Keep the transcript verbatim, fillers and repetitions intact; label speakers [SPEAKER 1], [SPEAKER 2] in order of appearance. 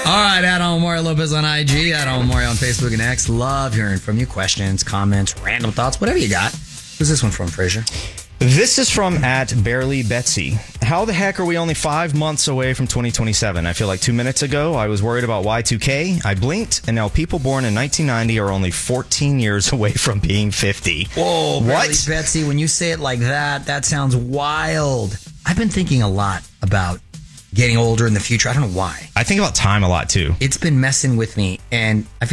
[SPEAKER 1] All right, at Mario Lopez on I G, at Mario on Facebook and X. Love hearing from you. Questions, comments, random thoughts, whatever you got. Who's this one from, Frazier?
[SPEAKER 2] This is from at Barely Betsy. How the heck are we only five months away from twenty twenty-seven? I feel like two minutes ago I was worried about Y two K. I blinked, and now people born in nineteen ninety are only fourteen years away from being fifty.
[SPEAKER 1] Whoa,
[SPEAKER 2] what?
[SPEAKER 1] Barely Betsy, when you say it like that, that sounds wild. I've been thinking a lot about getting older in the future. I don't know why.
[SPEAKER 2] I think about time a lot, too.
[SPEAKER 1] It's been messing with me, and I feel